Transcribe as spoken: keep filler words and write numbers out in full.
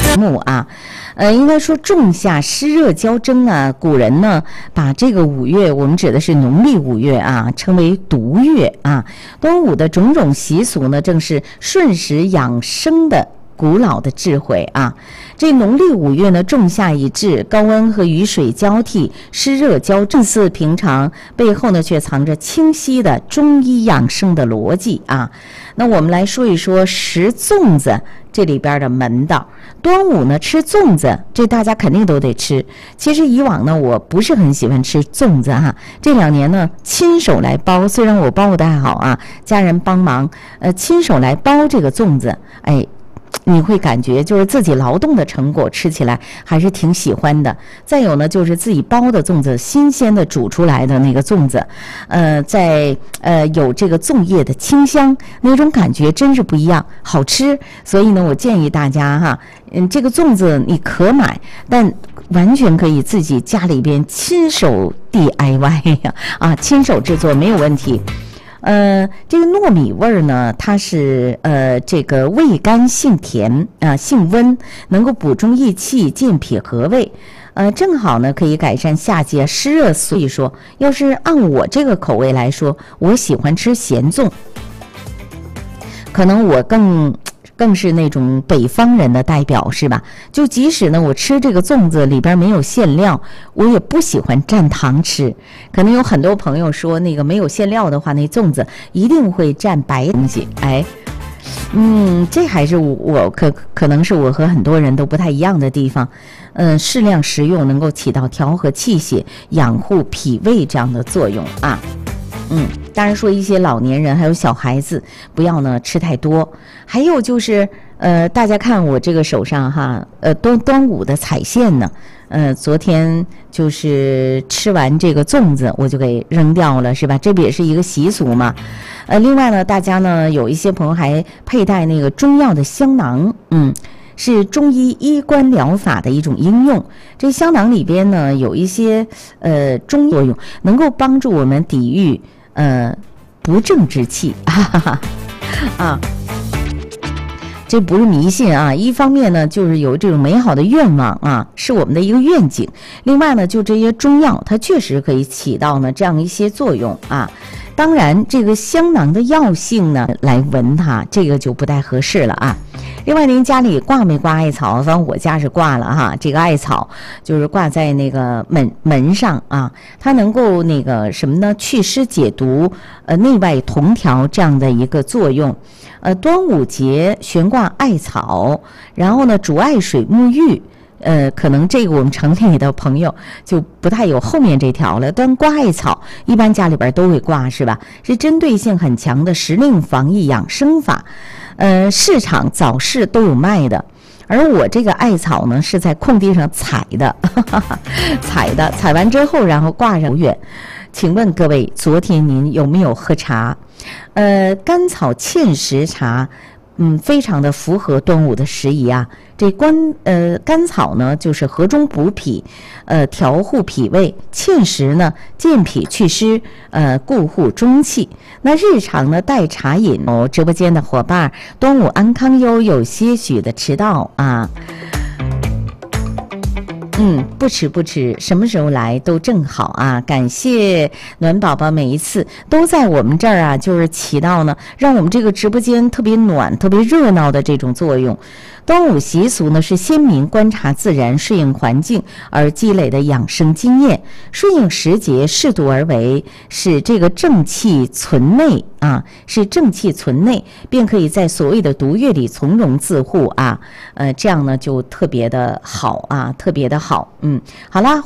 木啊，呃，应该说仲夏湿热交争啊，古人呢把这个五月，我们指的是农历五月啊，称为毒月啊。端午的种种习俗呢，正是顺时养生的古老的智慧啊。这农历五月呢，仲夏已至，高温和雨水交替，湿热交争，似平常，背后呢却藏着清晰的中医养生的逻辑啊。那我们来说一说食粽子这里边的门道。端午呢吃粽子，这大家肯定都得吃。其实以往呢我不是很喜欢吃粽子哈，这两年呢亲手来包，虽然我包不太好啊，家人帮忙，呃亲手来包这个粽子，哎。你会感觉就是自己劳动的成果，吃起来还是挺喜欢的。再有呢，就是自己包的粽子，新鲜的煮出来的那个粽子，呃，在呃有这个粽叶的清香，那种感觉真是不一样，好吃。所以呢，我建议大家哈，嗯，这个粽子你可买，但完全可以自己家里边亲手 D I Y 呀，啊，亲手制作没有问题。呃，这个糯米味儿呢，它是呃这个味甘性甜啊、呃，性温，能够补中益气、健脾和胃，呃，正好呢可以改善夏季湿热。所以说，要是按我这个口味来说，我喜欢吃咸粽，可能我更。更是那种北方人的代表是吧？就即使呢我吃这个粽子里边没有馅料，我也不喜欢蘸糖吃。可能有很多朋友说那个没有馅料的话，那粽子一定会蘸白东西。哎，嗯，这还是我我可可能是我和很多人都不太一样的地方。嗯、呃，适量食用能够起到调和气血、养护脾胃这样的作用啊。嗯，当然说一些老年人还有小孩子不要呢吃太多。还有就是呃，大家看我这个手上哈，呃端端午的彩线呢，呃昨天就是吃完这个粽子我就给扔掉了，是吧？这不也是一个习俗嘛。呃，另外呢，大家呢有一些朋友还佩戴那个中药的香囊，嗯。是中医医官疗法的一种应用。这香囊里边呢有一些呃中作用，能够帮助我们抵御呃不正之气啊啊。这不是迷信啊，一方面呢就是有这种美好的愿望啊，是我们的一个愿景。另外呢，就这些中药，它确实可以起到呢这样一些作用啊。当然，这个香囊的药性呢，来闻它，这个就不太合适了啊。另外，您家里挂没挂艾草？反正我家是挂了哈。这个艾草就是挂在那个门门上啊，它能够那个什么呢？祛湿解毒，呃，内外同调这样的一个作用。呃，端午节悬挂艾草，然后呢，煮艾水沐浴。呃，可能这个我们城里的朋友就不太有后面这条了。但挂艾草，一般家里边都会挂，是吧？是针对性很强的时令防疫养生法。呃，市场早市都有卖的。而我这个艾草呢，是在空地上采的，采的，采完之后，然后挂上远。请问各位，昨天您有没有喝茶？呃，甘草芡实茶。嗯，非常的符合端午的时宜啊。这甘呃甘草呢，就是和中补脾，呃调护脾胃；芡实呢，健脾祛湿，呃固护中气。那日常呢，带茶饮哦。直播间的伙伴，端午安康哟，有些许的迟到啊。嗯，不迟不迟，什么时候来都正好啊！感谢暖宝宝每一次都在我们这儿啊，就是起到呢，让我们这个直播间特别暖、特别热闹的这种作用。端午习俗呢是先民观察自然、适应环境而积累的养生经验，顺应时节、适度而为，使这个正气存内啊，使正气存内，便可以在所谓的毒月里从容自护啊，呃，这样呢就特别的好啊，特别的好，嗯，好啦。